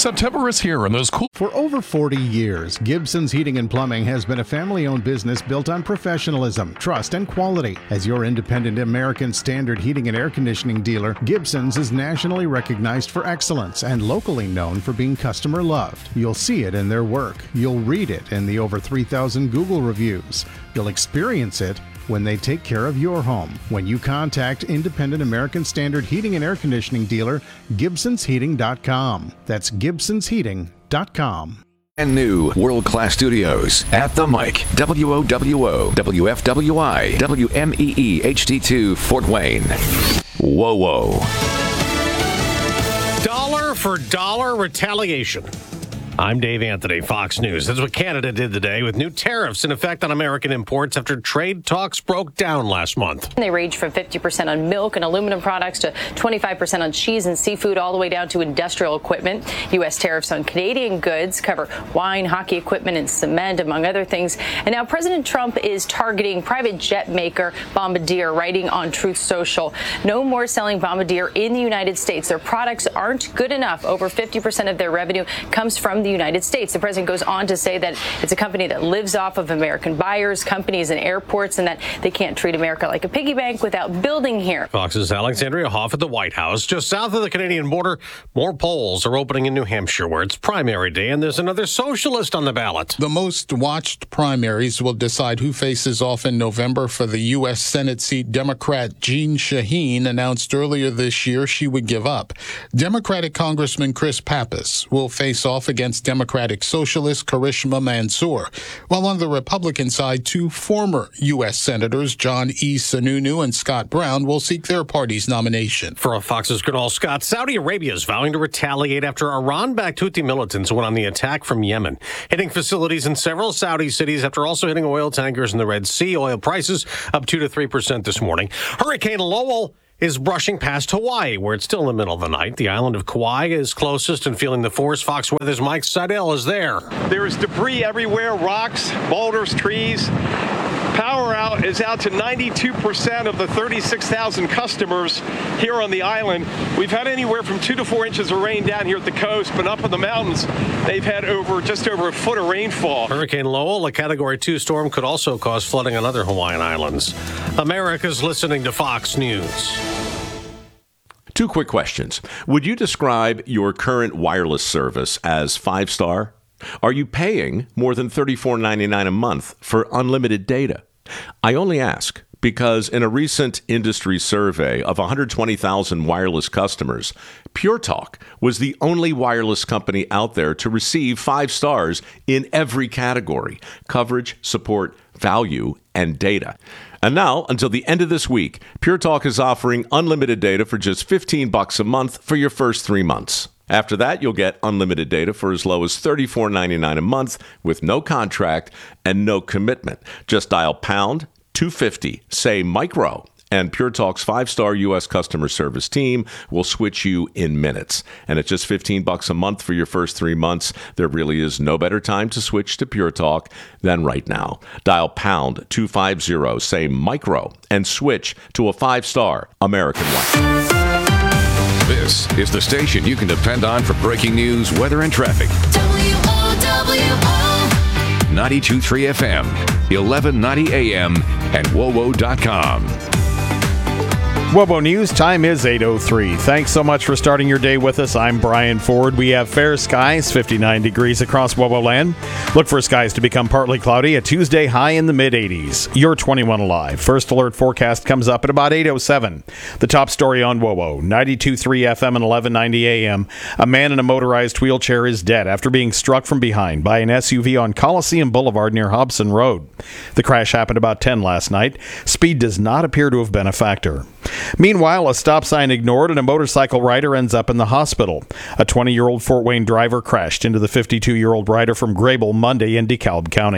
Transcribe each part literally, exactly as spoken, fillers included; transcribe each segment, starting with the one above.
September is here and those cool... For over forty years, Gibson's Heating and Plumbing has been a family-owned business built on professionalism, trust, and quality. As your independent American Standard heating and air conditioning dealer, Gibson's is nationally recognized for excellence and locally known for being customer loved. You'll see it in their work. You'll read it in the over three thousand Google reviews. You'll experience it when they take care of your home. When you contact independent American Standard heating and air conditioning dealer, Gibsons Heating dot com. That's Gibsons Heating dot com. And new world-class studios at the mic. W O W O, W F W I, W M E E H D two, Fort Wayne. Whoa, whoa. Dollar for dollar retaliation. I'm Dave Anthony, Fox News. That's what Canada did today with new tariffs in effect on American imports after trade talks broke down last month. They range from fifty percent on milk and aluminum products to twenty-five percent on cheese and seafood, all the way down to industrial equipment. U S tariffs on Canadian goods cover wine, hockey equipment, and cement, among other things. And now President Trump is targeting private jet maker Bombardier, writing on Truth Social. No more selling Bombardier in the United States. Their products aren't good enough. Over fifty percent of their revenue comes from the United States. The president goes on to say that it's a company that lives off of American buyers, companies, and airports, and that they can't treat America like a piggy bank without building here. Fox's Alexandria Hoff at the White House. Just south of the Canadian border, more polls are opening in New Hampshire, where it's primary day, and there's another socialist on the ballot. The most watched primaries will decide who faces off in November for the U S Senate seat. Democrat Jeanne Shaheen announced earlier this year she would give up. Democratic Congressman Chris Pappas will face off against Democratic Socialist Karishma Mansour, while on the Republican side, two former U S Senators, John E. Sununu and Scott Brown, will seek their party's nomination. For Fox's Kunal Scott, Saudi Arabia is vowing to retaliate after Iran-backed Houthi militants went on the attack from Yemen, hitting facilities in several Saudi cities after also hitting oil tankers in the Red Sea. Oil prices up two to three percent this morning. Hurricane Lowell is brushing past Hawaii, where it's still in the middle of the night. The island of Kauai is closest and feeling the force. Fox Weather's Mike Seidel is there. There is debris everywhere, rocks, boulders, trees. Power out is out to ninety-two percent of the thirty-six thousand customers here on the island. We've had anywhere from two to four inches of rain down here at the coast, but up in the mountains, they've had over just over a foot of rainfall. Hurricane Lowell, a Category two storm, could also cause flooding on other Hawaiian islands. America's listening to Fox News. Two quick questions. Would you describe your current wireless service as five-star? Are you paying more than thirty-four ninety-nine a month for unlimited data? I only ask because in a recent industry survey of one hundred twenty thousand wireless customers, Pure Talk was the only wireless company out there to receive five stars in every category: coverage, support, value, and data. And now, until the end of this week, Pure Talk is offering unlimited data for just fifteen bucks a month for your first three months. After that, you'll get unlimited data for as low as thirty-four ninety-nine a month with no contract and no commitment. Just dial pound two fifty, say micro, and Pure Talk's five-star U S customer service team will switch you in minutes. And at just fifteen bucks a month for your first three months, there really is no better time to switch to Pure Talk than right now. Dial pound two fifty, say micro, and switch to a five-star American One. This is the station you can depend on for breaking news, weather, and traffic. W O W O ninety-two point three F M, eleven ninety A M, and W O W O dot com. WOWO News, time is eight oh three. Thanks so much for starting your day with us. I'm Brian Ford. We have fair skies, fifty-nine degrees across WOWO land. Look for skies to become partly cloudy, a Tuesday high in the mid-eighties. You're twenty-one alive. First alert forecast comes up at about eight oh seven. The top story on WOWO, ninety-two point three F M and eleven ninety A M. A man in a motorized wheelchair is dead after being struck from behind by an S U V on Coliseum Boulevard near Hobson Road. The crash happened about ten last night. Speed does not appear to have been a factor. Meanwhile, a stop sign ignored and a motorcycle rider ends up in the hospital. A twenty-year-old Fort Wayne driver crashed into the fifty-two-year-old rider from Grable Monday in DeKalb County.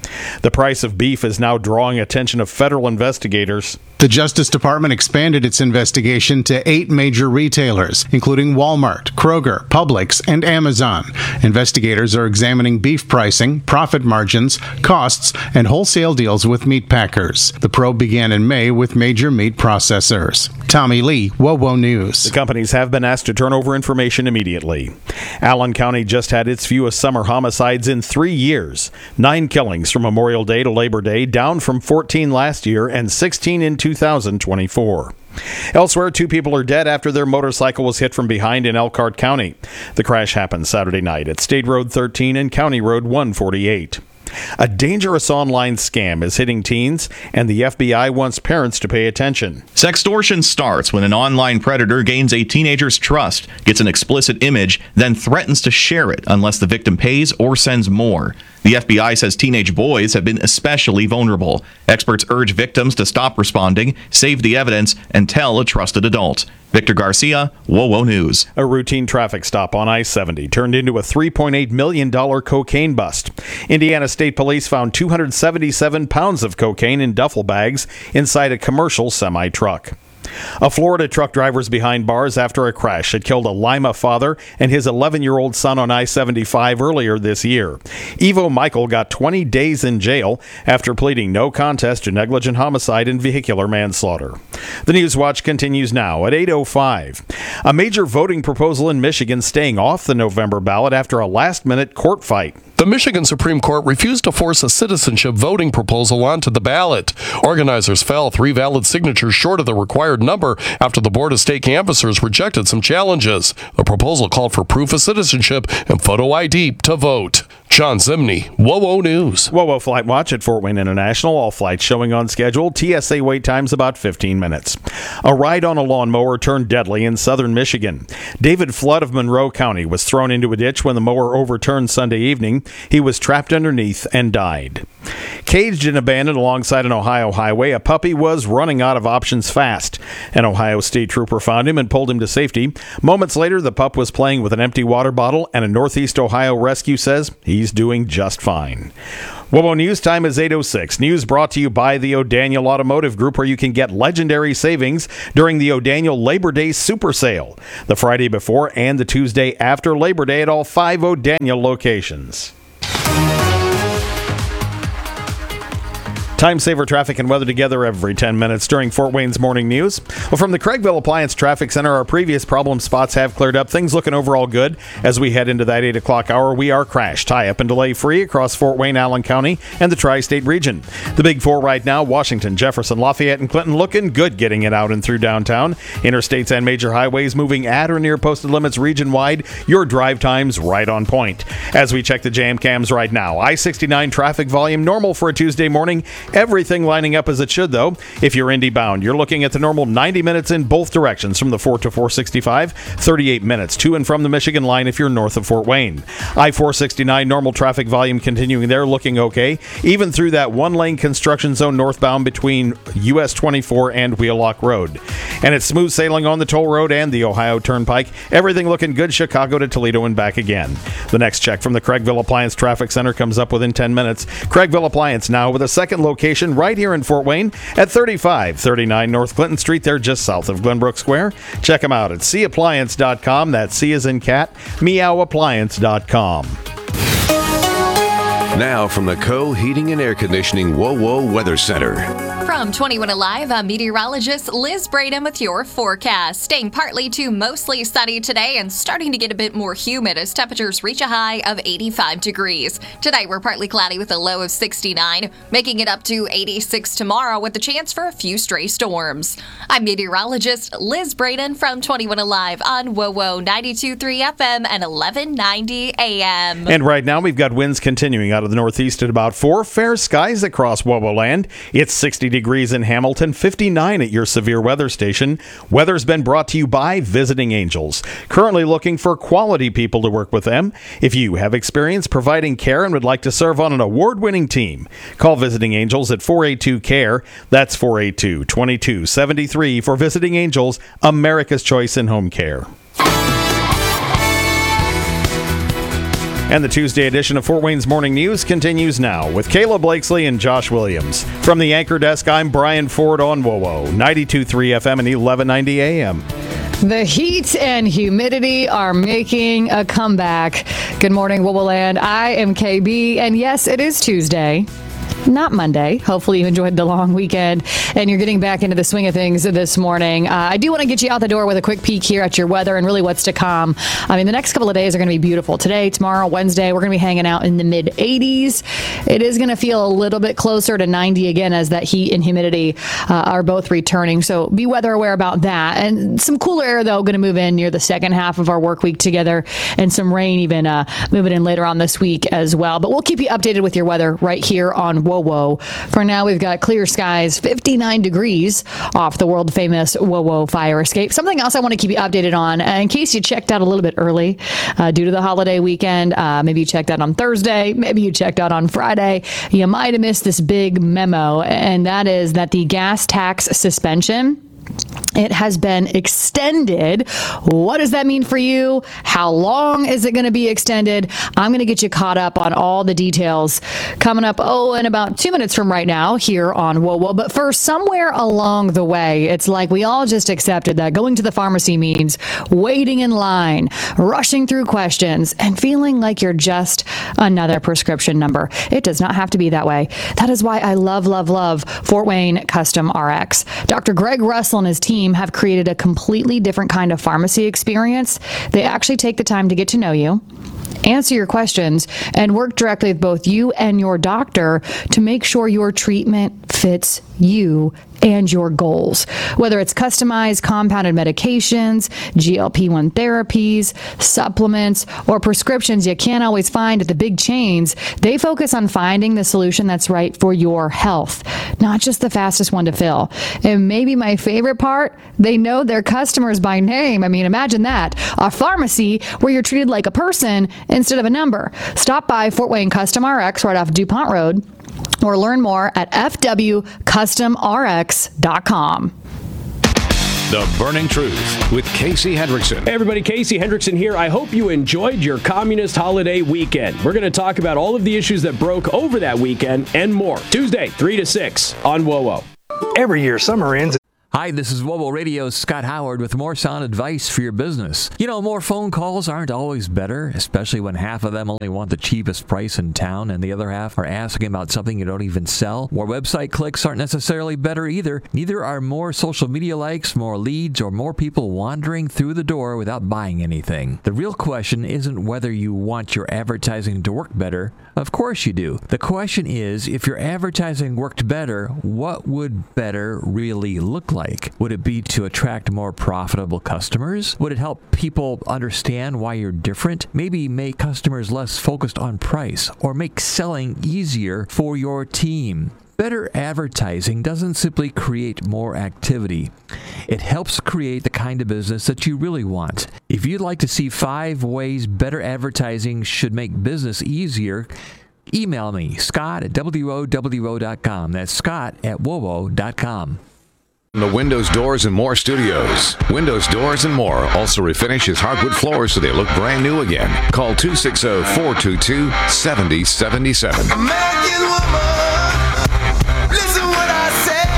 The price of beef is now drawing attention of federal investigators. The Justice Department expanded its investigation to eight major retailers, including Walmart, Kroger, Publix, and Amazon. Investigators are examining beef pricing, profit margins, costs, and wholesale deals with meat packers. The probe began in May with major meat processors. Tommy Lee, WOWO News. The companies have been asked to turn over information immediately. Allen County just had its fewest summer homicides in three years. Nine killings from Memorial Day to Labor Day, down from fourteen last year and sixteen in two thousand twenty-four. Elsewhere, two people are dead after their motorcycle was hit from behind in Elkhart County. The crash happened Saturday night at State Road thirteen and County Road one forty-eight. A dangerous online scam is hitting teens, and the F B I wants parents to pay attention. Sextortion starts when an online predator gains a teenager's trust, gets an explicit image, then threatens to share it unless the victim pays or sends more. The F B I says teenage boys have been especially vulnerable. Experts urge victims to stop responding, save the evidence, and tell a trusted adult. Victor Garcia, WOWO News. A routine traffic stop on I seventy turned into a three point eight million dollars cocaine bust. Indiana State Police found two hundred seventy-seven pounds of cocaine in duffel bags inside a commercial semi-truck. A Florida truck driver's behind bars after a crash that killed a Lima father and his eleven-year-old son on I seventy-five earlier this year. Evo Michael got twenty days in jail after pleading no contest to negligent homicide and vehicular manslaughter. The News Watch continues now at eight oh five. A major voting proposal in Michigan staying off the November ballot after a last-minute court fight. The Michigan Supreme Court refused to force a citizenship voting proposal onto the ballot. Organizers fell three valid signatures short of the required number after the Board of State Canvassers rejected some challenges. The proposal called for proof of citizenship and photo I D to vote. John Zimney, WOWO News. WOWO Flight Watch at Fort Wayne International. All flights showing on schedule. T S A wait times about fifteen minutes. A ride on a lawnmower turned deadly in southern Michigan. David Flood of Monroe County was thrown into a ditch when the mower overturned Sunday evening. He was trapped underneath and died. Caged and abandoned alongside an Ohio highway, a puppy was running out of options fast. An Ohio state trooper found him and pulled him to safety. Moments later, the pup was playing with an empty water bottle, and a Northeast Ohio rescue says he's doing just fine. WOWO News time is eight oh six. News brought to you by the O'Daniel Automotive Group, where you can get legendary savings during the O'Daniel Labor Day Super Sale, the Friday before and the Tuesday after Labor Day at all five O'Daniel locations. Time saver traffic and weather together every ten minutes during Fort Wayne's morning news. Well, from the Craigville Appliance Traffic Center, our previous problem spots have cleared up. Things looking overall good as we head into that eight o'clock hour. We are crash, tie-up, and delay-free across Fort Wayne, Allen County, and the Tri-State region. The big four right now, Washington, Jefferson, Lafayette, and Clinton looking good getting it out and through downtown. Interstates and major highways moving at or near posted limits region-wide. Your drive times right on point. As we check the jam cams right now, I sixty-nine traffic volume normal for a Tuesday morning. Everything lining up as it should, though. If you're Indy bound, you're looking at the normal ninety minutes in both directions from the four to four sixty-five, thirty-eight minutes to and from the Michigan line if you're north of Fort Wayne. I four sixty-nine normal traffic volume continuing there, looking okay, even through that one-lane construction zone northbound between U S twenty-four and Wheelock Road. And it's smooth sailing on the toll road and the Ohio Turnpike. Everything looking good, Chicago to Toledo and back again. The next check from the Craigville Appliance Traffic Center comes up within ten minutes. Craigville Appliance now with a second location right here in Fort Wayne at thirty-five thirty-nine North Clinton Street. They're just south of Glenbrook Square. Check them out at C appliance dot com. That's C as in cat, meow appliance dot com. Now from the Co Heating and Air Conditioning WOWO Weather Center. From twenty-one Alive, I'm meteorologist Liz Braden with your forecast. Staying partly to mostly sunny today and starting to get a bit more humid as temperatures reach a high of eighty-five degrees. Tonight we're partly cloudy with a low of sixty-nine, making it up to eighty-six tomorrow with a chance for a few stray storms. I'm meteorologist Liz Braden from twenty-one Alive on WOWO ninety-two point three F M and eleven ninety A M. And right now we've got winds continuing out of the northeast at about four. Fair skies across WOWO land. It's sixty degrees in Hamilton, fifty-nine at your severe weather station. Weather's been brought to you by Visiting Angels. Currently looking for quality people to work with them. If you have experience providing care and would like to serve on an award-winning team, call Visiting Angels at four eight two C A R E. That's four eight two, two two seven three for Visiting Angels, America's choice in home care. And the Tuesday edition of Fort Wayne's Morning News continues now with Kayla Blakesley and Josh Williams. From the anchor desk, I'm Brian Ford on W O O, ninety-two point three F M and eleven ninety A M. The heat and humidity are making a comeback. Good morning, W O O Land. I am K B, and yes, it is Tuesday. Not Monday. Hopefully you enjoyed the long weekend and you're getting back into the swing of things this morning. Uh, I do want to get you out the door with a quick peek here at your weather and really what's to come. I mean, the next couple of days are going to be beautiful. Today, tomorrow, Wednesday, we're going to be hanging out in the mid eighties. It is going to feel a little bit closer to ninety again as that heat and humidity uh, are both returning. So be weather aware about that. And some cooler air, though, going to move in near the second half of our work week together, and some rain even uh, moving in later on this week as well. But we'll keep you updated with your weather right here on W O O. For now, we've got clear skies, fifty-nine degrees off the world famous W O O fire escape. Something else I want to keep you updated on, uh, in case you checked out a little bit early uh, due to the holiday weekend. Uh, maybe you checked out on Thursday, maybe you checked out on Friday. You might have missed this big memo, and that is that the gas tax suspension, it has been extended. What does that mean for you? How long is it going to be extended? I'm going to get you caught up on all the details coming up, oh, in about two minutes from right now here on W O O. But first, somewhere along the way, it's like we all just accepted that going to the pharmacy means waiting in line, rushing through questions, and feeling like you're just another prescription number. It does not have to be that way. That is why I love, love, love Fort Wayne Custom R X. Doctor Greg Russell and his team have created a completely different kind of pharmacy experience. They actually take the time to get to know you, answer your questions, and work directly with both you and your doctor to make sure your treatment fits you and your goals. Whether it's customized compounded medications, G L P one therapies, supplements, or prescriptions you can't always find at the big chains, they focus on finding the solution that's right for your health, not just the fastest one to fill. And maybe my favorite part, they know their customers by name. I mean, imagine that. A pharmacy where you're treated like a person instead of a number. Stop by Fort Wayne Custom R X right off DuPont Road, or learn more at f w custom r x dot com. The Burning Truth with Casey Hendrickson. Hey everybody, Casey Hendrickson here. I hope you enjoyed your communist holiday weekend. We're going to talk about all of the issues that broke over that weekend and more. Tuesday, three to six on W O O. Every year, summer ends. Hi, this is W O O Radio's Scott Howard with more sound advice for your business. You know, more phone calls aren't always better, especially when half of them only want the cheapest price in town and the other half are asking about something you don't even sell. More website clicks aren't necessarily better either. Neither are more social media likes, more leads, or more people wandering through the door without buying anything. The real question isn't whether you want your advertising to work better. Of course you do. The question is, if your advertising worked better, what would better really look like? Like? Would it be to attract more profitable customers? Would it help people understand why you're different? Maybe make customers less focused on price, or make selling easier for your team. Better advertising doesn't simply create more activity. It helps create the kind of business that you really want. If you'd like to see five ways better advertising should make business easier, email me, Scott at W O W O dot com. That's Scott at W O O dot com. The Windows, Doors, and More Studios. Windows, Doors, and More also refinishes hardwood floors so they look brand new again. Call two six zero, four two two, seven zero seven seven. American woman, listen what I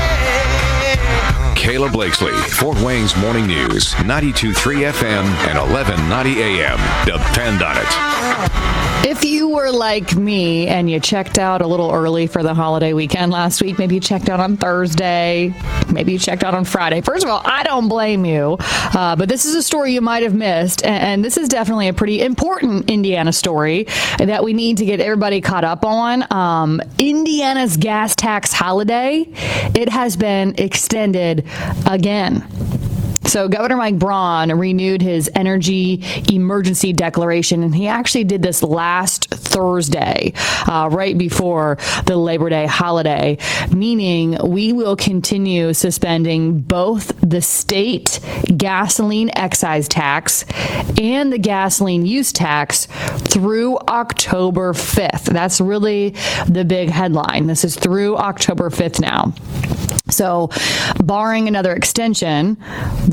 say. Kayla Blakesley, Fort Wayne's Morning News, ninety-two point three F M and eleven ninety A M. Depend on it. If you were like me and you checked out a little early for the holiday weekend last week, maybe you checked out on Thursday, maybe you checked out on Friday. First of all, I don't blame you, uh, but this is a story you might have missed, and, and this is definitely a pretty important Indiana story that we need to get everybody caught up on. Um, Indiana's gas tax holiday, it has been extended again. So Governor Mike Braun renewed his energy emergency declaration, and he actually did this last Thursday, uh, right before the Labor Day holiday, meaning we will continue suspending both the state gasoline excise tax and the gasoline use tax through October fifth. That's really the big headline. This is through October fifth now. So barring another extension, those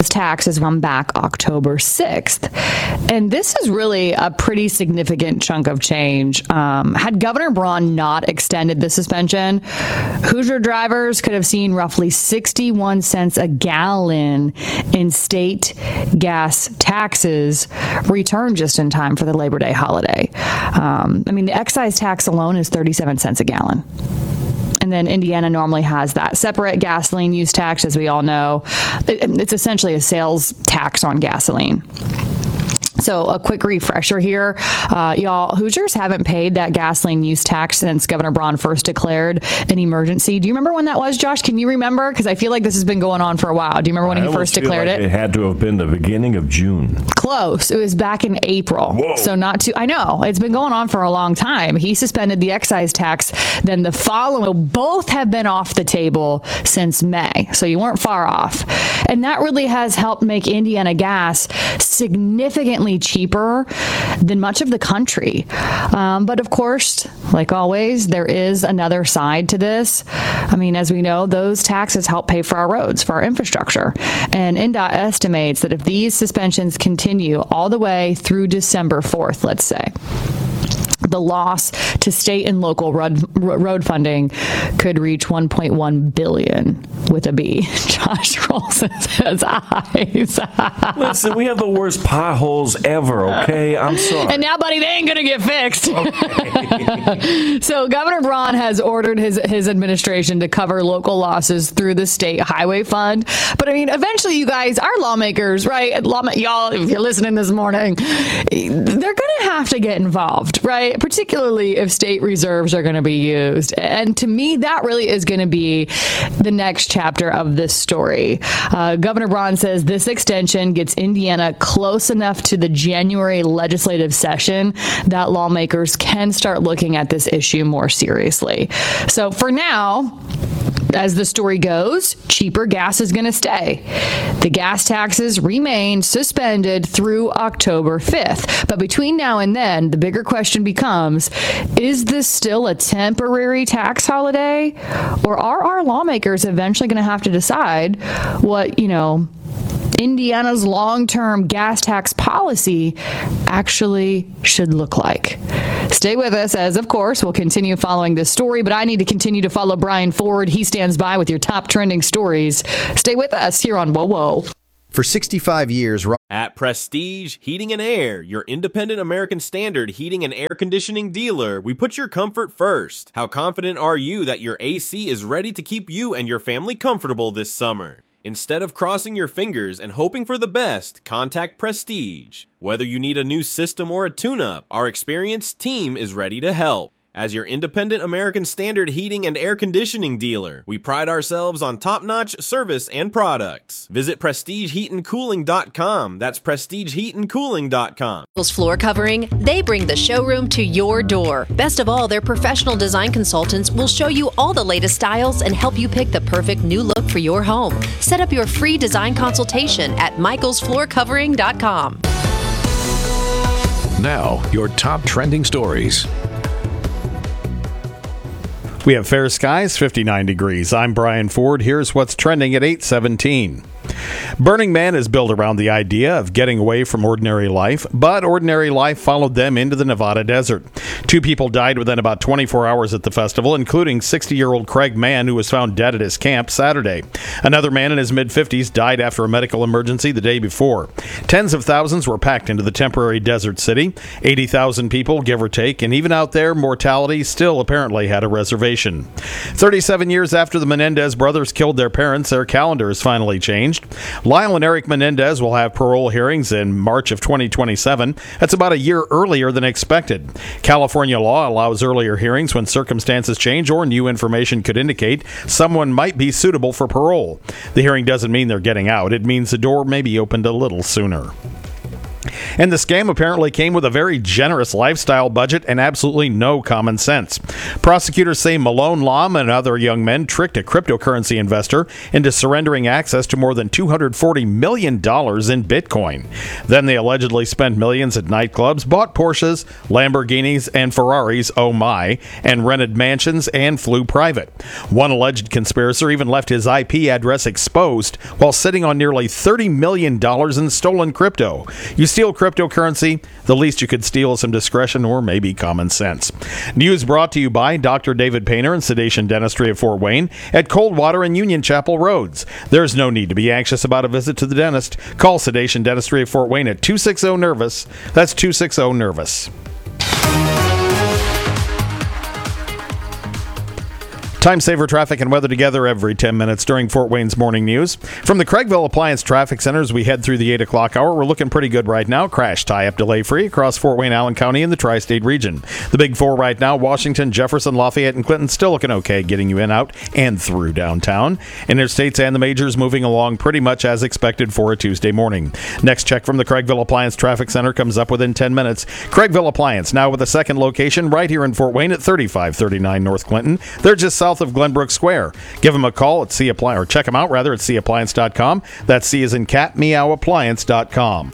sales taxes run back October sixth. And this is really a pretty significant chunk of change. Um, had Governor Braun not extended the suspension, Hoosier drivers could have seen roughly sixty-one cents a gallon in state gas taxes return just in time for the Labor Day holiday. Um, I mean, the excise tax alone is thirty-seven cents a gallon. And then Indiana normally has that separate gasoline use tax, as we all know. It's essentially a sales tax on gasoline. So a quick refresher here, uh, y'all, Hoosiers haven't paid that gasoline use tax since Governor Braun first declared an emergency. Do you remember when that was, Josh? Can you remember? Because I feel like this has been going on for a while. Do you remember when I he first feel declared like it? It had to have been the beginning of June. Close. It was back in April. Whoa. So not too, I know, it's been going on for a long time. He suspended the excise tax. Then the following, both have been off the table since May. So you weren't far off. And that really has helped make Indiana gas significantly cheaper than much of the country. Um, but of course, like always, there is another side to this. I mean, as we know, those taxes help pay for our roads, for our infrastructure. And N D O T estimates that if these suspensions continue all the way through December fourth, let's say, the loss to state and local road, road funding could reach one point one billion dollars with a B. Josh rolls his eyes. Listen, we have the worst potholes ever, okay? I'm sorry. And now, buddy, they ain't going to get fixed. Okay. So Governor Braun has ordered his, his administration to cover local losses through the state highway fund. But, I mean, eventually, you guys, our lawmakers, right, law, y'all, if you're listening this morning, they're going to have to get involved, right? Particularly if state reserves are going to be used. And to me, that really is going to be the next chapter of this story. Uh, Governor Braun says this extension gets Indiana close enough to the January legislative session that lawmakers can start looking at this issue more seriously. So for now, as the story goes, cheaper gas is going to stay. The gas taxes remain suspended through October fifth. But between now and then, the bigger question becomes, is this still a temporary tax holiday? Or are our lawmakers eventually going to have to decide what, you know, Indiana's long-term gas tax policy actually should look like? Stay with us as, of course, we'll continue following this story, but I need to continue to follow Brian Ford. He stands by with your top trending stories. Stay with us here on Whoa Whoa. For sixty-five years, at Prestige Heating and Air, your independent American Standard heating and air conditioning dealer, we put your comfort first. How confident are you that your A C is ready to keep you and your family comfortable this summer? Instead of crossing your fingers and hoping for the best, contact Prestige. Whether you need a new system or a tune-up, our experienced team is ready to help. As your independent American Standard heating and air conditioning dealer, we pride ourselves on top-notch service and products. Visit prestige heat and cooling dot com. That's prestige heat and cooling dot com. Floor covering, they bring the showroom to your door. Best of all, their professional design consultants will show you all the latest styles and help you pick the perfect new look for your home. Set up your free design consultation at michaels floor covering dot com. Now, your top trending stories. We have fair skies, fifty-nine degrees. I'm Brian Ford. Here's what's trending at eight seventeen. Burning Man is built around the idea of getting away from ordinary life, but ordinary life followed them into the Nevada desert. Two people died within about twenty-four hours at the festival, including sixty-year-old Craig Mann, who was found dead at his camp Saturday. Another man in his mid-fifties died after a medical emergency the day before. Tens of thousands were packed into the temporary desert city, eighty thousand people, give or take, and even out there, mortality still apparently had a reservation. thirty-seven years after the Menendez brothers killed their parents, their calendar has finally changed. Lyle and Eric Menendez will have parole hearings in March of twenty twenty-seven. That's about a year earlier than expected. California law allows earlier hearings when circumstances change or new information could indicate someone might be suitable for parole. The hearing doesn't mean they're getting out. It means the door may be opened a little sooner. And the scam apparently came with a very generous lifestyle budget and absolutely no common sense. Prosecutors say Malone Lam and other young men tricked a cryptocurrency investor into surrendering access to more than two hundred forty million dollars in Bitcoin. Then they allegedly spent millions at nightclubs, bought Porsches, Lamborghinis, and Ferraris, oh my, and rented mansions and flew private. One alleged conspirator even left his I P address exposed while sitting on nearly thirty million dollars in stolen crypto. You steal cryptocurrency, the least you could steal is some discretion or maybe common sense. News brought to you by Doctor David Painter and Sedation Dentistry of Fort Wayne at Coldwater and Union Chapel Roads. There's no need to be anxious about a visit to the dentist. Call Sedation Dentistry of Fort Wayne at two six zero nervous. That's two six zero nervous. Time saver traffic and weather together every ten minutes during Fort Wayne's morning news. From the Craigville Appliance Traffic Center as we head through the eight o'clock hour, we're looking pretty good right now. Crash tie-up delay-free across Fort Wayne, Allen County, and the tri-state region. The big four right now, Washington, Jefferson, Lafayette, and Clinton, still looking okay, getting you in, out, and through downtown. Interstates and the majors moving along pretty much as expected for a Tuesday morning. Next check from the Craigville Appliance Traffic Center comes up within ten minutes. Craigville Appliance, now with a second location right here in Fort Wayne at thirty-five thirty-nine North Clinton. They're just south of Glenbrook Square. Give them a call at C Appliance, or check them out rather at C appliance dot com. That's C as in cat, meow appliance dot com.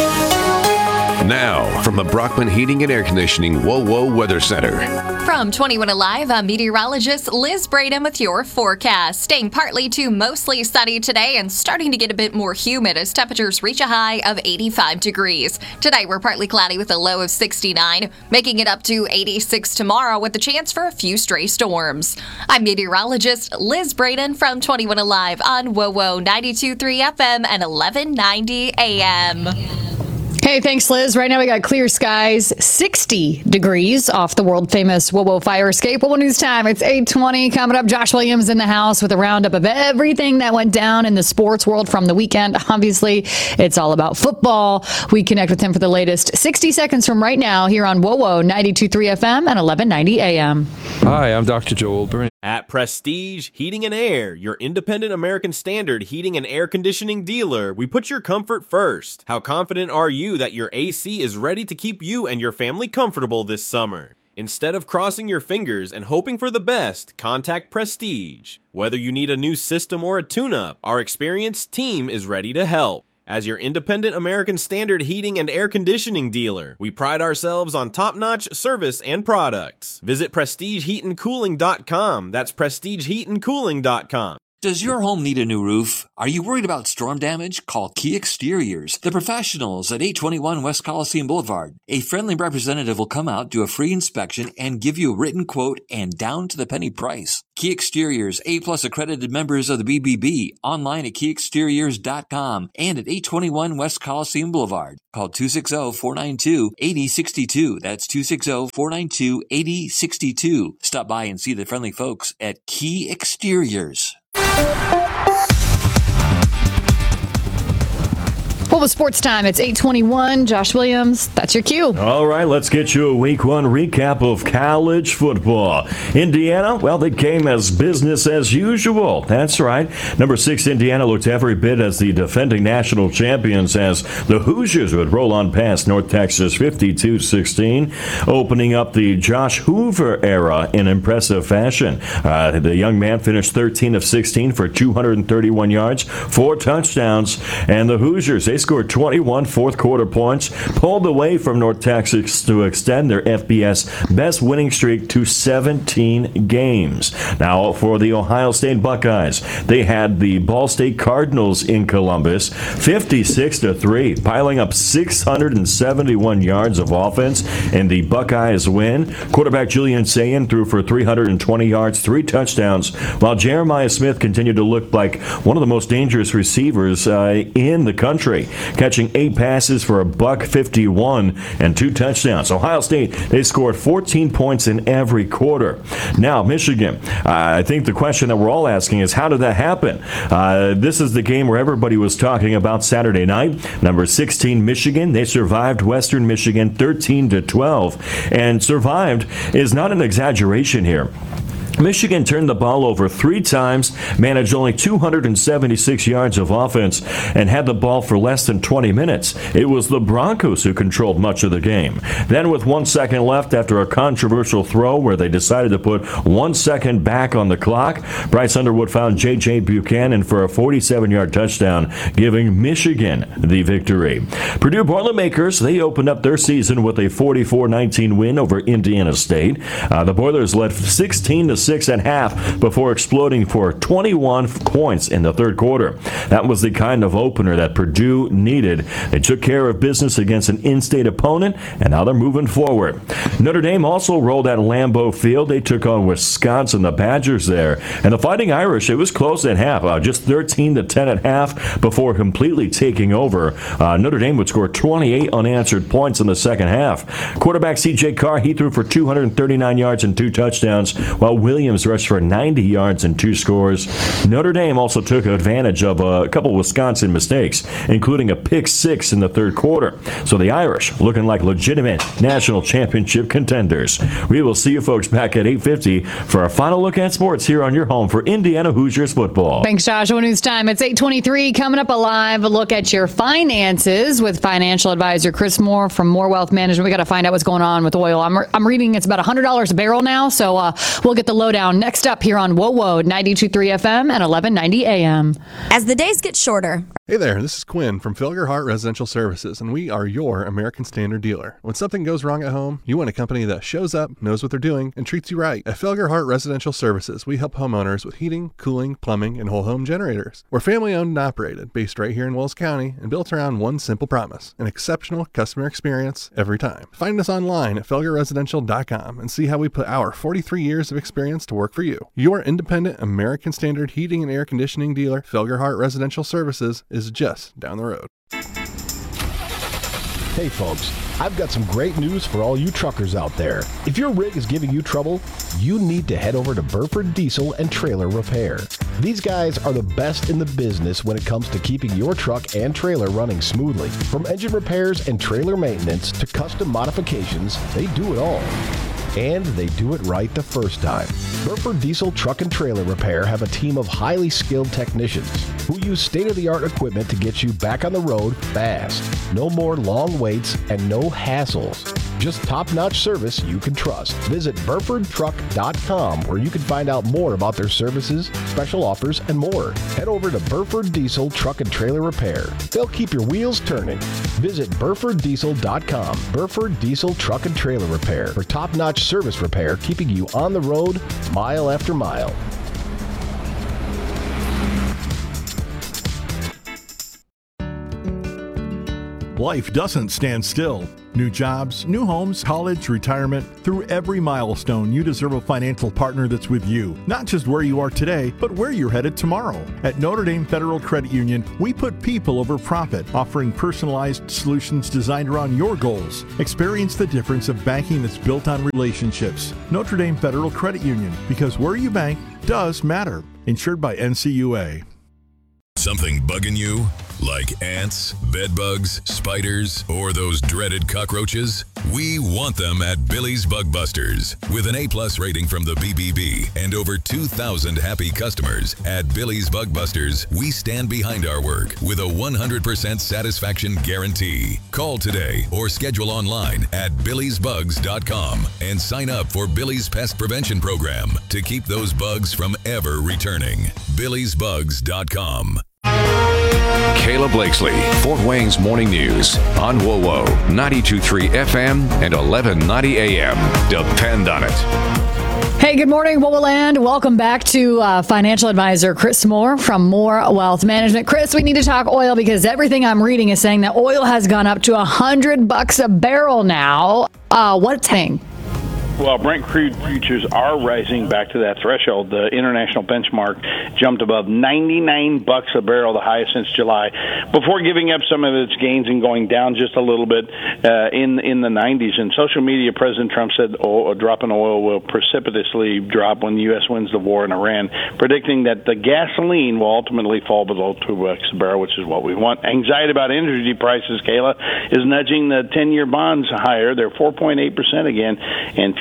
Now, from the Brockman Heating and Air Conditioning Whoa Whoa Weather Center. From twenty-one Alive, I'm meteorologist Liz Braden with your forecast. Staying partly to mostly sunny today and starting to get a bit more humid as temperatures reach a high of eighty-five degrees. Today, we're partly cloudy with a low of sixty-nine, making it up to eighty-six tomorrow with the chance for a few stray storms. I'm meteorologist Liz Braden from twenty-one Alive on W O W O ninety-two point three F M and eleven ninety A M. Hey, thanks, Liz. Right now we got clear skies, sixty degrees off the world-famous W O W O fire escape. W O W O News Time, it's eight twenty. Coming up, Josh Williams in the house with a roundup of everything that went down in the sports world from the weekend. Obviously, it's all about football. We connect with him for the latest sixty seconds from right now here on W O W O ninety-two point three F M and eleven ninety A M. Hi, I'm Doctor Joel Byrne. At Prestige Heating and Air, your independent American Standard heating and air conditioning dealer, we put your comfort first. How confident are you that your A C is ready to keep you and your family comfortable this summer? Instead of crossing your fingers and hoping for the best, contact Prestige. Whether you need a new system or a tune-up, our experienced team is ready to help. As your independent American Standard heating and air conditioning dealer, we pride ourselves on top-notch service and products. Visit prestige heat and cooling dot com. That's prestige heat and cooling dot com. Does your home need a new roof? Are you worried about storm damage? Call Key Exteriors, the professionals at eight twenty-one West Coliseum Boulevard. A friendly representative will come out, do a free inspection, and give you a written quote and down-to-the-penny price. Key Exteriors, A-plus accredited members of the B B B, online at key exteriors dot com and at eight twenty-one West Coliseum Boulevard. Call two six zero, four nine two, eight zero six two. That's two six zero, four nine two, eight zero six two. Stop by and see the friendly folks at Key Exteriors. Well, with sports time, it's eight twenty-one. Josh Williams, that's your cue. All right, let's get you a week one recap of college football. Indiana, well, they came as business as usual. That's right. Number six, Indiana looked every bit as the defending national champions as the Hoosiers would roll on past North Texas fifty-two sixteen, opening up the Josh Hoover era in impressive fashion. Uh, the young man finished thirteen of sixteen for two hundred thirty-one yards, four touchdowns, and the Hoosiers, they scored twenty-one fourth-quarter points, pulled away from North Texas to extend their F B S best winning streak to seventeen games. Now, for the Ohio State Buckeyes, they had the Ball State Cardinals in Columbus, fifty-six to three, piling up six hundred seventy-one yards of offense, and the Buckeyes win. Quarterback Julian Sayin threw for three hundred twenty yards, three touchdowns, while Jeremiah Smith continued to look like one of the most dangerous receivers uh, in the country, catching eight passes for a buck fifty-one and two touchdowns. Ohio State, they scored fourteen points in every quarter. Now, Michigan, uh, I think the question that we're all asking is, how did that happen? Uh, this is the game where everybody was talking about Saturday night. Number sixteen, Michigan, they survived Western Michigan thirteen to twelve, and survived is not an exaggeration here. Michigan turned the ball over three times, managed only two hundred seventy-six yards of offense, and had the ball for less than twenty minutes. It was the Broncos who controlled much of the game. Then with one second left after a controversial throw where they decided to put one second back on the clock, Bryce Underwood found J J. Buchanan for a forty-seven-yard touchdown, giving Michigan the victory. Purdue Boilermakers, they opened up their season with a forty-four nineteen win over Indiana State. Uh, the Boilers led sixteen to six at half before exploding for twenty-one points in the third quarter. That was the kind of opener that Purdue needed. They took care of business against an in-state opponent, and now they're moving forward. Notre Dame also rolled at Lambeau Field. They took on Wisconsin, the Badgers there. And the Fighting Irish, it was close at half, uh, just thirteen to ten at half before completely taking over. Uh, Notre Dame would score twenty-eight unanswered points in the second half. Quarterback C J Carr, he threw for two hundred thirty-nine yards and two touchdowns, while Williams rushed for ninety yards and two scores. Notre Dame also took advantage of a couple Wisconsin mistakes, including a pick six in the third quarter. So the Irish looking like legitimate national championship contenders. We will see you folks back at eight fifty for our final look at sports here on your home for Indiana Hoosiers football. Thanks, Joshua. News time. It's eight twenty-three. Coming up, a live look at your finances with financial advisor Chris Moore from Moore Wealth Management. We got to find out what's going on with oil. I'm, I'm reading it's about one hundred dollars a barrel now, so uh, we'll get the lowdown next up here on Whoa Whoa ninety-two point three F M and eleven ninety A M. As the days get shorter. Hey there, this is Quinn from Felger Hart Residential Services, and we are your American Standard dealer. When something goes wrong at home, you want a company that shows up, knows what they're doing, and treats you right. At Felger Hart Residential Services, we help homeowners with heating, cooling, plumbing, and whole home generators. We're family owned and operated, based right here in Wells County, and built around one simple promise: an exceptional customer experience every time. Find us online at felger residential dot com and see how we put our forty-three years of experience to work for you. Your independent American Standard heating and air conditioning dealer, Felger Hart Residential Services, is just down the road. Hey folks, I've got some great news for all you truckers out there. If your rig is giving you trouble, you need to head over to Burford Diesel and Trailer Repair. These guys are the best in the business when it comes to keeping your truck and trailer running smoothly. From engine repairs and trailer maintenance to custom modifications, they do it all. And they do it right the first time. Burford Diesel Truck and Trailer Repair have a team of highly skilled technicians who use state-of-the-art equipment to get you back on the road fast. No more long waits and no hassles. Just top-notch service you can trust. Visit burford truck dot com where you can find out more about their services, special offers, and more. Head over to Burford Diesel Truck and Trailer Repair. They'll keep your wheels turning. Visit burford diesel dot com. Burford Diesel Truck and Trailer Repair for top-notch service repair, keeping you on the road mile after mile. Life doesn't stand still. New jobs, new homes, college, retirement. Through every milestone, you deserve a financial partner that's with you. Not just where you are today, but where you're headed tomorrow. At Notre Dame Federal Credit Union, we put people over profit, offering personalized solutions designed around your goals. Experience the difference of banking that's built on relationships. Notre Dame Federal Credit Union, because where you bank does matter. Insured by N C U A. Something bugging you? Like ants, bedbugs, spiders, or those dreaded cockroaches? We want them at Billy's Bug Busters. With an A-plus rating from the B B B and over two thousand happy customers, at Billy's Bug Busters, we stand behind our work with a one hundred percent satisfaction guarantee. Call today or schedule online at billys bugs dot com and sign up for Billy's Pest Prevention Program to keep those bugs from ever returning. billys bugs dot com. Kayla Blakesley, Fort Wayne's Morning News on W O W O ninety-two point three F M and eleven ninety A M. Depend on it. Hey, good morning, Whoa Land. Welcome back to uh, financial advisor Chris Moore from Moore Wealth Management. Chris, we need to talk oil because everything I'm reading is saying that oil has gone up to a hundred bucks a barrel now. Uh, what's happening? Well, Brent crude futures are rising back to that threshold. The international benchmark jumped above ninety-nine bucks a barrel, the highest since July, before giving up some of its gains and going down just a little bit uh, in in the nineties. In social media, President Trump said oil, a drop in oil will precipitously drop when the U S wins the war in Iran, predicting that the gasoline will ultimately fall below two bucks a barrel, which is what we want. Anxiety about energy prices, Kayla, is nudging the ten-year bonds higher. They're four point eight percent again, and futures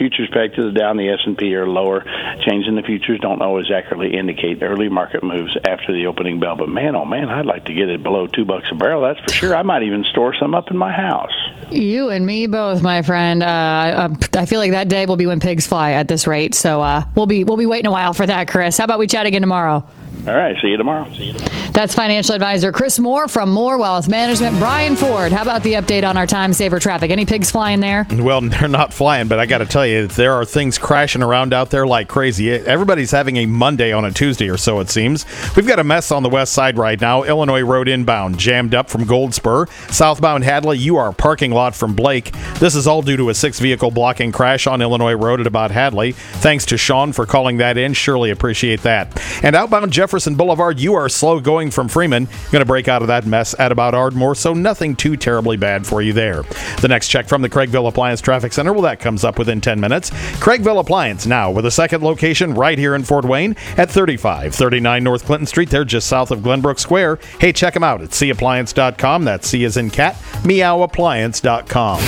futures peg to the Dow and the S and P are lower. Change in the futures don't always accurately indicate early market moves after the opening bell. But man, oh man, I'd like to get it below two bucks a barrel. That's for sure. I might even store some up in my house. You and me both, my friend. Uh, I feel like that day will be when pigs fly at this rate. So uh, we'll be we'll be waiting a while for that, Chris. How about we chat again tomorrow? All right. See you tomorrow. See you tomorrow. That's financial advisor Chris Moore from Moore Wealth Management. Brian Ford, how about the update on our time saver traffic? Any pigs flying there? Well, they're not flying, but I got to tell you, there are things crashing around out there like crazy. Everybody's having a Monday on a Tuesday or so, it seems. We've got a mess on the west side right now. Illinois Road inbound, jammed up from Gold Spur. Southbound Hadley, you are parking lot from Blake. This is all due to a six-vehicle blocking crash on Illinois Road at about Hadley. Thanks to Sean for calling that in. Surely appreciate that. And outbound Jefferson Boulevard, you are slow going from Freeman. Going to break out of that mess at about Ardmore, so nothing too terribly bad for you there. The next check from the Craigville Appliance Traffic Center, well, that comes up within ten minutes. Craigville Appliance now with a second location right here in Fort Wayne at thirty-five thirty-nine North Clinton Street. They're just south of Glenbrook Square. Hey, check them out at c appliance dot com. That's C as in cat, meow appliance dot com.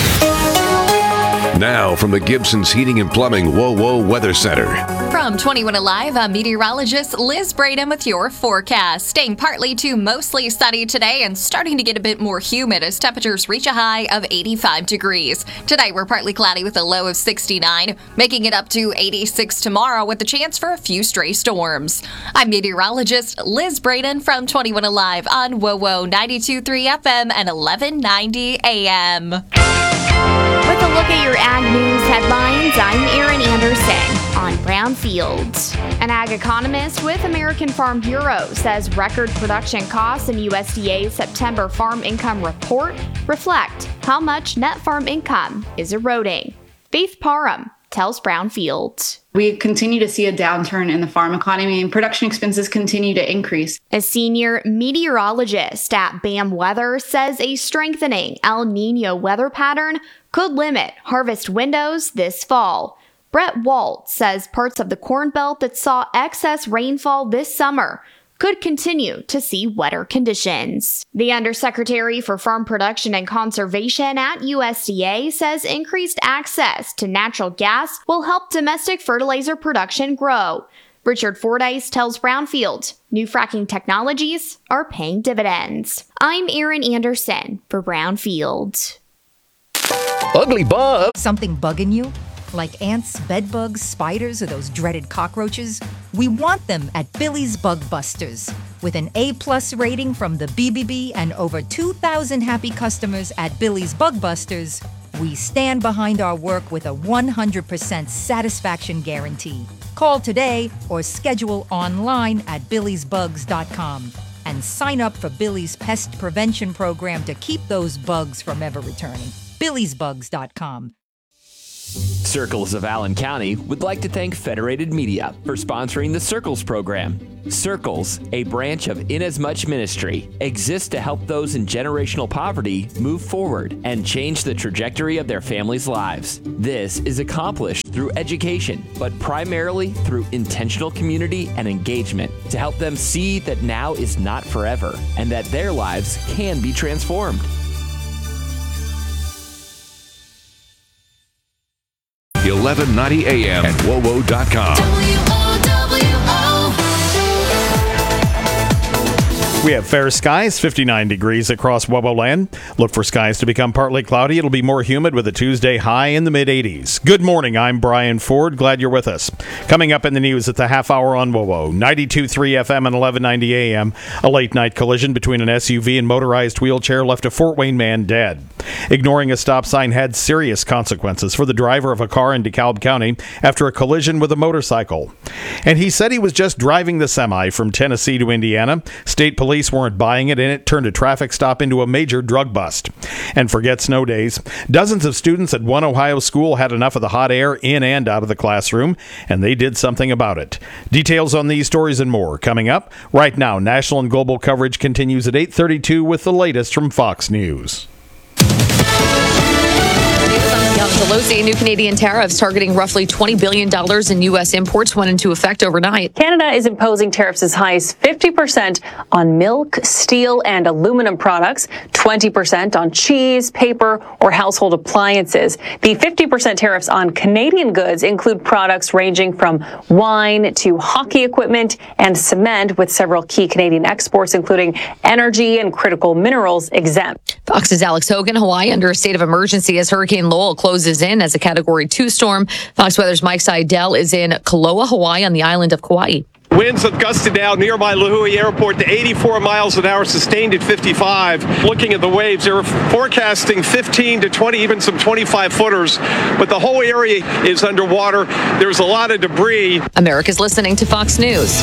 Now from the Gibson's Heating and Plumbing Whoa Whoa Weather Center. From twenty-one Alive, I'm meteorologist Liz Braden with your forecast. Staying partly to mostly sunny today and starting to get a bit more humid as temperatures reach a high of eighty-five degrees. Today, we're partly cloudy with a low of sixty-nine, making it up to eighty-six tomorrow with a chance for a few stray storms. I'm meteorologist Liz Braden from twenty-one Alive on W O W O ninety-two point three F M and eleven ninety A M. With a look at your ag news headlines, I'm Erin Anderson on Brownfield. An ag economist with American Farm Bureau says record production costs in U S D A's September farm income report reflect how much net farm income is eroding. Faith Parham tells Brownfield. We continue to see a downturn in the farm economy and production expenses continue to increase. A senior meteorologist at B A M Weather says a strengthening El Nino weather pattern could limit harvest windows this fall. Brett Walt says parts of the Corn Belt that saw excess rainfall this summer could continue to see wetter conditions. The Undersecretary for Farm Production and Conservation at U S D A says increased access to natural gas will help domestic fertilizer production grow. Richard Fordyce tells Brownfield new fracking technologies are paying dividends. I'm Erin Anderson for Brownfield. Ugly bug. Something bugging you? Like ants, bedbugs, spiders, or those dreaded cockroaches? We want them at Billy's Bug Busters. With an A-plus rating from the B B B and over two thousand happy customers at Billy's Bug Busters, we stand behind our work with a one hundred percent satisfaction guarantee. Call today or schedule online at billys bugs dot com and sign up for Billy's Pest Prevention Program to keep those bugs from ever returning. billys bugs dot com. Circles of Allen County would like to thank Federated Media for sponsoring the Circles program. Circles, a branch of Inasmuch Ministry, exists to help those in generational poverty move forward and change the trajectory of their families' lives. This is accomplished through education, but primarily through intentional community and engagement to help them see that now is not forever and that their lives can be transformed. eleven ninety A M at W O W O dot com. We have fair skies, fifty-nine degrees across W O W O land. Look for skies to become partly cloudy. It'll be more humid with a Tuesday high in the mid-eighties. Good morning. I'm Brian Ford. Glad you're with us. Coming up in the news at the half hour on W O W O, ninety-two point three F M and eleven ninety A M. A late-night collision between an S U V and motorized wheelchair left a Fort Wayne man dead. Ignoring a stop sign had serious consequences for the driver of a car in DeKalb County after a collision with a motorcycle. And he said he was just driving the semi from Tennessee to Indiana. State police Police weren't buying it, and it turned a traffic stop into a major drug bust. And forget snow days. Dozens of students at one Ohio school had enough of the hot air in and out of the classroom, and they did something about it. Details on these stories and more coming up. Right now, national and global coverage continues at eight thirty-two with the latest from Fox News. Young's Pelosi, new Canadian tariffs targeting roughly twenty billion dollars in U S imports went into effect overnight. Canada is imposing tariffs as high as fifty percent on milk, steel, and aluminum products, twenty percent on cheese, paper, or household appliances. The fifty percent tariffs on Canadian goods include products ranging from wine to hockey equipment and cement, with several key Canadian exports, including energy and critical minerals, exempt. Fox's Alex Hogan, Hawaii under a state of emergency as Hurricane Lowell closes in as a Category two storm. Fox Weather's Mike Seidel is in Kaloa, Hawaii, on the island of Kauai. Winds have gusted now nearby Lihue Airport to eighty-four miles an hour, sustained at fifty-five. Looking at the waves, they're forecasting fifteen to twenty, even some twenty-five footers. But the whole area is underwater. There's a lot of debris. America's listening to Fox News.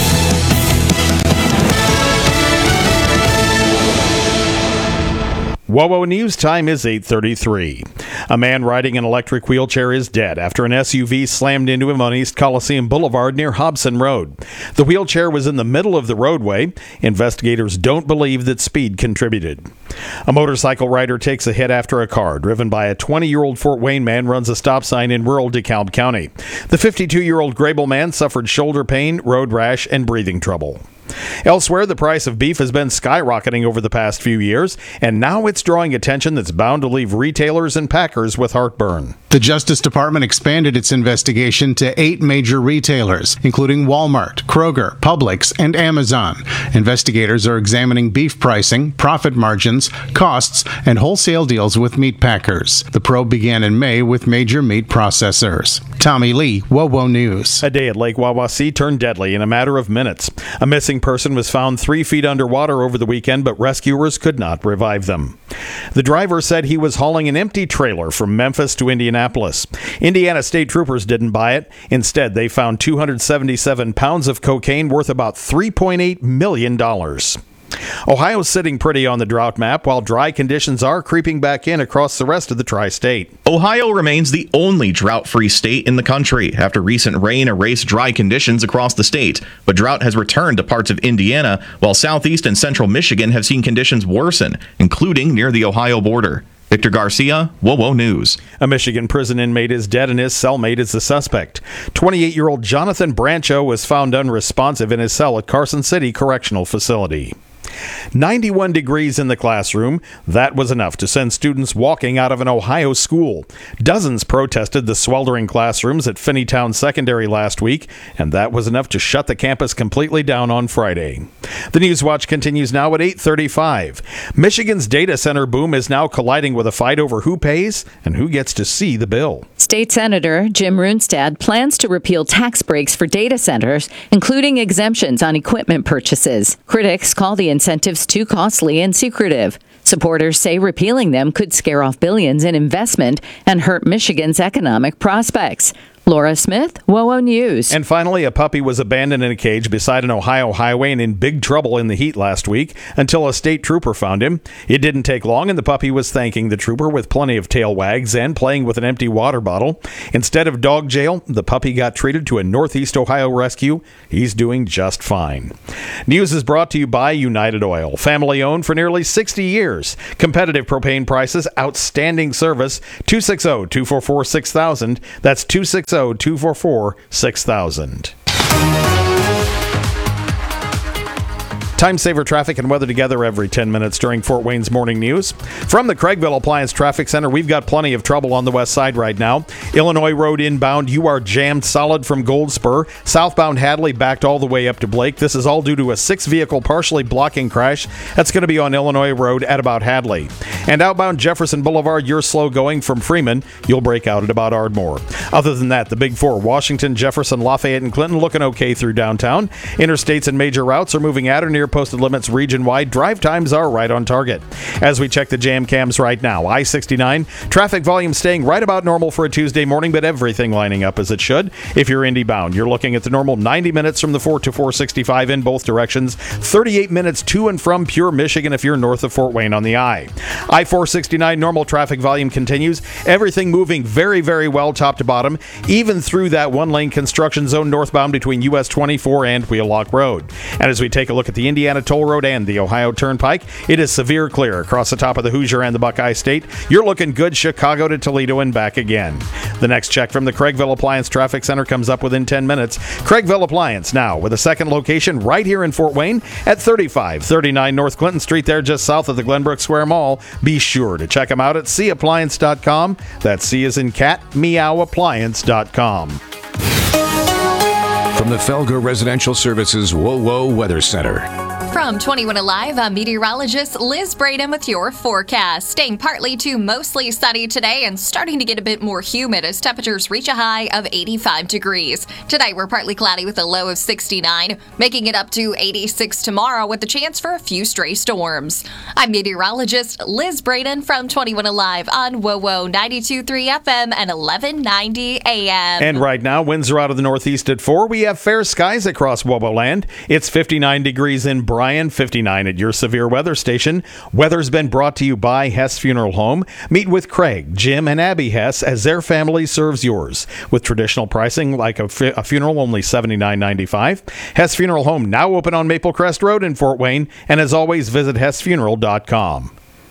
WOWO News time is eight thirty-three. A man riding an electric wheelchair is dead after an S U V slammed into him on East Coliseum Boulevard near Hobson Road. The wheelchair was in the middle of the roadway. Investigators don't believe that speed contributed. A motorcycle rider takes a hit after a car driven by a twenty-year-old Fort Wayne man runs a stop sign in rural DeKalb County. The fifty-two-year-old Grable man suffered shoulder pain, road rash, and breathing trouble. Elsewhere, the price of beef has been skyrocketing over the past few years, and now it's drawing attention that's bound to leave retailers and packers with heartburn. The Justice Department expanded its investigation to eight major retailers, including Walmart, Kroger, Publix, and Amazon. Investigators are examining beef pricing, profit margins, costs, and wholesale deals with meat packers. The probe began in May with major meat processors. Tommy Lee, WOWO News. A day at Lake Wawasee turned deadly in a matter of minutes. A missing person was found three feet underwater over the weekend, but rescuers could not revive them. The driver said he was hauling an empty trailer from Memphis to Indianapolis. Indiana State Troopers didn't buy it. Instead, they found two hundred seventy-seven pounds of cocaine worth about three point eight million dollars. Ohio's sitting pretty on the drought map, while dry conditions are creeping back in across the rest of the tri-state. Ohio remains the only drought-free state in the country after recent rain erased dry conditions across the state. But drought has returned to parts of Indiana, while southeast and central Michigan have seen conditions worsen, including near the Ohio border. Victor Garcia, WOWO News. A Michigan prison inmate is dead and his cellmate is the suspect. twenty-eight-year-old Jonathan Brancho was found unresponsive in his cell at Carson City Correctional Facility. ninety-one degrees in the classroom. That was enough to send students walking out of an Ohio school. Dozens protested the sweltering classrooms at Finneytown Secondary last week, and that was enough to shut the campus completely down on Friday. The Newswatch continues now at eight thirty-five. Michigan's data center boom is now colliding with a fight over who pays and who gets to see the bill. State Senator Jim Runestad plans to repeal tax breaks for data centers, including exemptions on equipment purchases. Critics call the incentives too costly and secretive. Supporters say repealing them could scare off billions in investment and hurt Michigan's economic prospects. Laura Smith, WOWO News. And finally, a puppy was abandoned in a cage beside an Ohio highway and in big trouble in the heat last week until a state trooper found him. It didn't take long, and the puppy was thanking the trooper with plenty of tail wags and playing with an empty water bottle. Instead of dog jail, the puppy got treated to a Northeast Ohio rescue. He's doing just fine. News is brought to you by United Oil, family-owned for nearly sixty years. Competitive propane prices, outstanding service. two six zero, two four four, six thousand. That's two six zero, two four four, six thousand. Time saver traffic and weather together every ten minutes during Fort Wayne's morning news. From the Craigville Appliance Traffic Center, we've got plenty of trouble on the west side right now. Illinois Road inbound, you are jammed solid from Gold Spur. Southbound Hadley backed all the way up to Blake. This is all due to a six-vehicle partially blocking crash. That's going to be on Illinois Road at about Hadley. And outbound Jefferson Boulevard, you're slow going from Freeman. You'll break out at about Ardmore. Other than that, the big four, Washington, Jefferson, Lafayette, and Clinton, looking okay through downtown. Interstates and major routes are moving at or near posted limits region-wide. Drive times are right on target. As we check the jam cams right now, I sixty-nine, traffic volume staying right about normal for a Tuesday morning, but everything lining up as it should. If you're Indy bound, you're looking at the normal ninety minutes from the four to four sixty-five in both directions, thirty-eight minutes to and from Pure, Michigan if you're north of Fort Wayne on the I. I four sixty-nine normal traffic volume continues. Everything moving very, very well top to bottom, even through that one-lane construction zone northbound between U S twenty-four and Wheelock Road. And as we take a look at the Indiana Toll Road and the Ohio Turnpike, it is severe clear across the top of the Hoosier and the Buckeye State. You're looking good Chicago to Toledo and back again. The next check from the Craigville Appliance Traffic Center comes up within ten minutes. Craigville Appliance now with a second location right here in Fort Wayne at thirty-five thirty-nine North Clinton Street, there just south of the Glenbrook Square Mall. Be sure to check them out at c appliance dot com. That's C as in cat, meow appliance dot com. From the Felger Residential Services WoWo Weather Center. From twenty-one Alive, I'm meteorologist Liz Braden with your forecast. Staying partly to mostly sunny today and starting to get a bit more humid as temperatures reach a high of eighty-five degrees. Tonight we're partly cloudy with a low of sixty-nine, making it up to eighty-six tomorrow with a chance for a few stray storms. I'm meteorologist Liz Braden from twenty-one Alive on WoWo ninety-two point three F M and eleven ninety A M. And right now, winds are out of the northeast at four. We have fair skies across WoWo land. It's fifty-nine degrees in Bryan. fifty-nine at your severe weather station. Weather's been brought to you by Hess Funeral Home. Meet with Craig, Jim, and Abby Hess as their family serves yours. With traditional pricing like a, fu- a funeral, only seventy-nine ninety-five. Hess Funeral Home now open on Maple Crest Road in Fort Wayne. And as always, visit hess funeral dot com.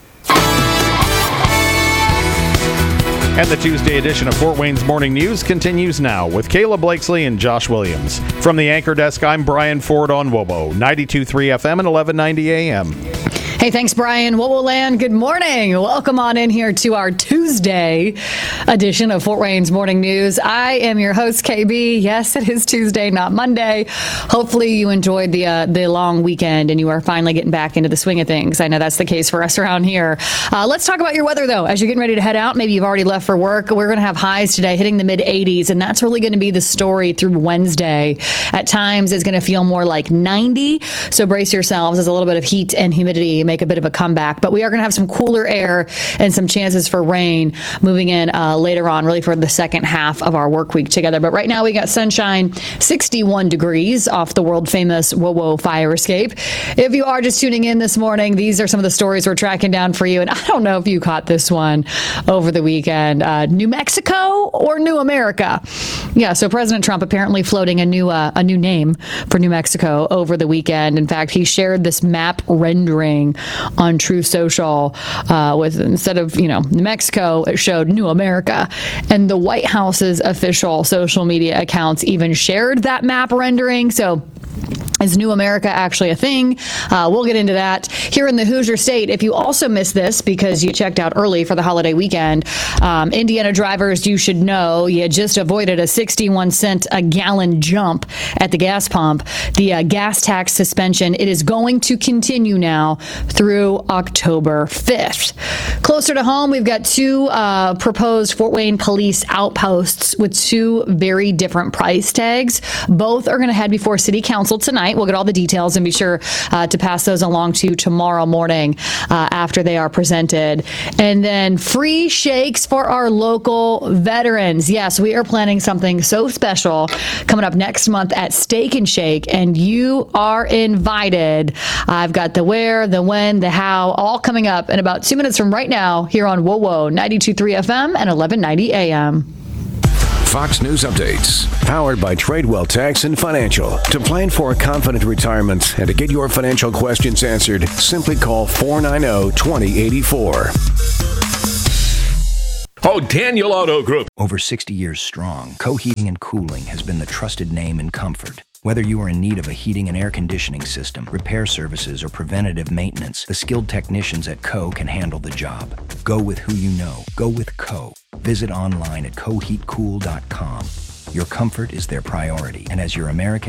And the Tuesday edition of Fort Wayne's Morning News continues now with Kayla Blakesley and Josh Williams. From the anchor desk, I'm Brian Ford on WoWo, ninety-two point three F M and eleven ninety A M. Hey, thanks, Brian. WoWo Land, good morning. Welcome on in here to our Tuesday edition of Fort Wayne's Morning News. I am your host, K B. Yes, it is Tuesday, not Monday. Hopefully you enjoyed the uh, the long weekend and you are finally getting back into the swing of things. I know that's the case for us around here. Uh, let's talk about your weather, though. As you're getting ready to head out, maybe you've already left for work. We're going to have highs today hitting the mid eighties, and that's really going to be the story through Wednesday. At times, it's going to feel more like ninety, so brace yourselves as a little bit of heat and humidity make a bit of a comeback. But we are going to have some cooler air and some chances for rain moving in uh, later on, really for the second half of our work week together. But right now we got sunshine, sixty-one degrees off the world famous WoWo fire escape. If you are just tuning in this morning, these are some of the stories we're tracking down for you. And I don't know if you caught this one over the weekend. Uh, New Mexico or New America? Yeah, so President Trump apparently floating a new uh, a new name for New Mexico over the weekend. In fact, he shared this map rendering on True Social uh, with, instead of, you know, New Mexico, it showed New America. And the White House's official social media accounts even shared that map rendering. So is New America actually a thing? Uh, we'll get into that here in the Hoosier State. If you also missed this because you checked out early for the holiday weekend, um, Indiana drivers, you should know you just avoided a sixty-one cent a gallon jump at the gas pump. The uh, gas tax suspension, it is going to continue now through October fifth. Closer to home, we've got two uh, proposed Fort Wayne police outposts with two very different price tags. Both are going to head before City Council tonight. We'll get all the details and be sure uh, to pass those along to you tomorrow morning uh, after they are presented. And then free shakes for our local veterans. Yes, we are planning something so special coming up next month at Steak and Shake, and you are invited. I've got the where, the when, the how, all coming up in about two minutes from right now here on WoWo ninety-two point three F M and eleven ninety A M. Fox News Updates. Powered by Tradewell Tax and Financial. To plan for a confident retirement and to get your financial questions answered, simply call four nine zero, two zero eight four. Oh, Daniel Auto Group. Over sixty years strong, Co Heating and Cooling has been the trusted name in comfort. Whether you are in need of a heating and air conditioning system, repair services, or preventative maintenance, the skilled technicians at Co can handle the job. Go with who you know. Go with Co. Visit online at co heat cool dot com. Your comfort is their priority, and as your American